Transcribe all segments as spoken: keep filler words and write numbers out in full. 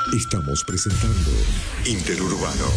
Estamos presentando Interurbano.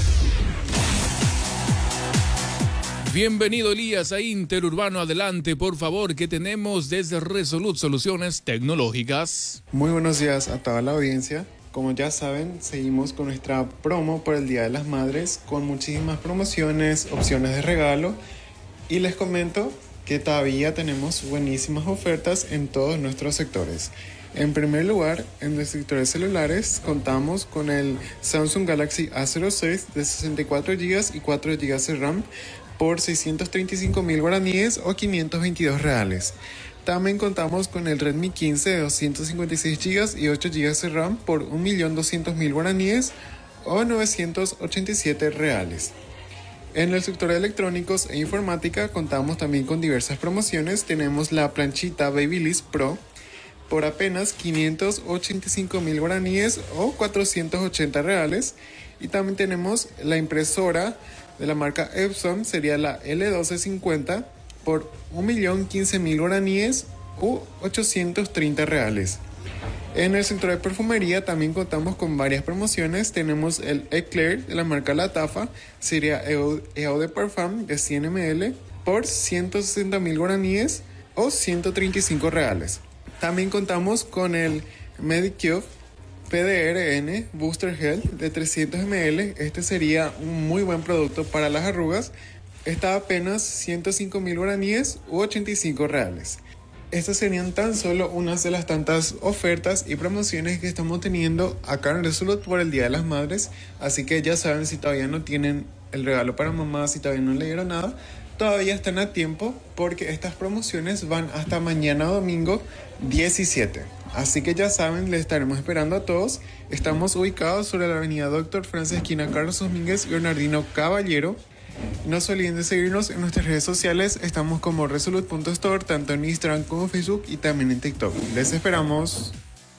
Bienvenido, Elías, a Interurbano. Adelante, por favor, ¿qué tenemos desde Resolute Soluciones Tecnológicas? Muy buenos días a toda la audiencia. Como ya saben, seguimos con nuestra promo por el Día de las Madres, con muchísimas promociones, opciones de regalo. Y les comento que todavía tenemos buenísimas ofertas en todos nuestros sectores. En primer lugar, en los sectores celulares contamos con el Samsung Galaxy A cero seis de sesenta y cuatro gigas y cuatro gigas de RAM por seiscientos treinta y cinco mil guaraníes o quinientos veintidós reales. También contamos con el Redmi quince de doscientos cincuenta y seis gigas y ocho gigas de RAM por un millón doscientos mil guaraníes o novecientos ochenta y siete reales. En el sector de electrónicos e informática contamos también con diversas promociones. Tenemos la planchita Babyliss Pro por apenas quinientos ochenta y cinco mil guaraníes o cuatrocientos ochenta reales. Y también tenemos la impresora de la marca Epson, sería la L doce cincuenta por un millón quince mil guaraníes o ochocientos treinta reales. En el sector de perfumería también contamos con varias promociones. Tenemos el Eclair de la marca Latafa, sería Eau de Parfum de cien mililitros por ciento sesenta mil guaraníes o ciento treinta y cinco reales. También contamos con el Medicube P D R N Booster Gel de trescientos mililitros. Este sería un muy buen producto para las arrugas. Está a apenas ciento cinco mil guaraníes u ochenta y cinco reales. Estas serían tan solo unas de las tantas ofertas y promociones que estamos teniendo acá en Resolute por el Día de las Madres. Así que ya saben, si todavía no tienen el regalo para mamá, si todavía no le dieron nada, todavía están a tiempo porque estas promociones van hasta mañana domingo diecisiete. Así que ya saben, les estaremos esperando a todos. Estamos ubicados sobre la avenida Doctor Francia, esquina Carlos Domínguez y Bernardino Caballero. No se olviden de seguirnos en nuestras redes sociales. Estamos como resolute punto store, tanto en Instagram como Facebook y también en TikTok. Les esperamos.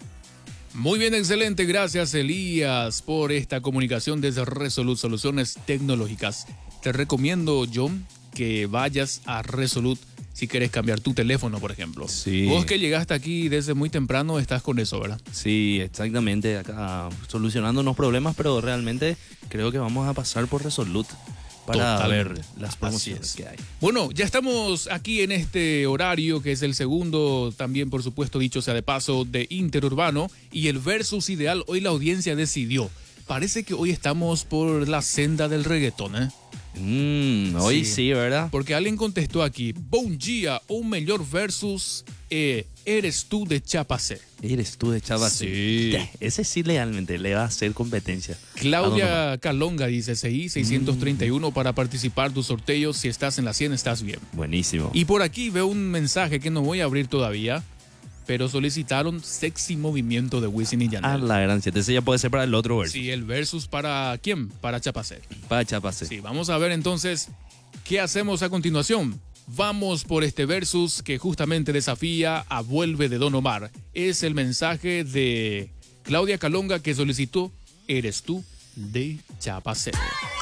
Muy bien, excelente. Gracias, Elías, por esta comunicación desde Resolute Soluciones Tecnológicas. Te recomiendo, John, que vayas a Resolute si quieres cambiar tu teléfono, por ejemplo. Sí. Vos que llegaste aquí desde muy temprano estás con eso, ¿verdad? Sí, exactamente. Acá solucionando unos problemas, pero realmente creo que vamos a pasar por Resolute para Totalmente. ver las promociones que hay. Bueno, ya estamos aquí en este horario que es el segundo, también por supuesto dicho sea de paso, de Interurbano y el versus ideal. Hoy la audiencia decidió. Parece que hoy estamos por la senda del reggaetón, ¿eh? Mm, hoy sí. sí, ¿verdad? Porque alguien contestó aquí, Bon dia, un mejor versus eh, eres tú de Chapacé. Eres tú de Chapacé. Sí. Ese sí realmente le va a hacer competencia. Claudia Calonga dice, C I seiscientos treinta y uno mm. para participar tu sorteo. Si estás en la cien, estás bien. Buenísimo. Y por aquí veo un mensaje que no voy a abrir todavía, pero solicitaron Sexy Movimiento de Wisin y Yandel. Ah, la gran siete. Ese ya puede ser para el otro versus. Sí, el versus para ¿quién? Para Chapacé. Para Chapacé. Sí, vamos a ver entonces qué hacemos a continuación. Vamos por este versus que justamente desafía a Vuelve de Don Omar. Es el mensaje de Claudia Calonga que solicitó Eres tú de Chapacé.